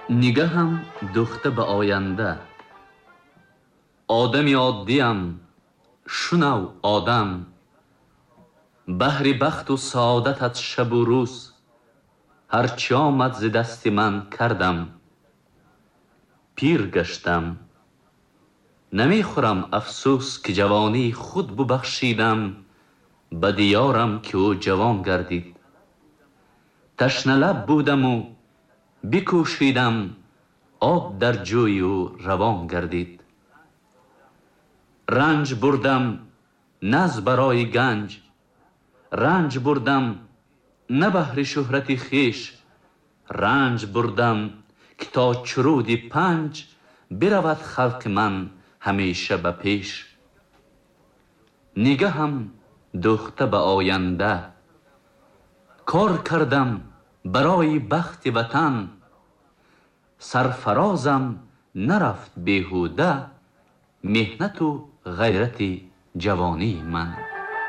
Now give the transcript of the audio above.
نگاهم دوخته به آینده، آدمی عادیم شنو آدم. بحر بخت و سعادتت شب و روز، هرچی آمد ز دست من کردم. پیر گشتم نمی خورم افسوس که جوانی خود ببخشیدم به دیارم که او جوان گردید. تشنه لب بودم و بکوشیدم، آب در جوی او روان گردید. رنج بردم نه از برای گنج، رنج بردم نه بهر شهرت خویش. رنج بردم که تا چرود پنج، برود خلق من همیشه به پیش. نگاهم دوخته به آینده، کار کردم برای بخت وطن. سرفرازم نرفت بیهوده، محنت و غیرت جوانی من.